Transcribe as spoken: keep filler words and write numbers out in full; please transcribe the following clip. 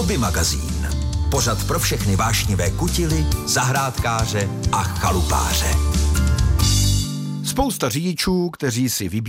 Hobby magazín. Pořad pro všechny vášnivé kutily, zahrádkáře a chalupáře. Spousta řidičů, kteří si vybírají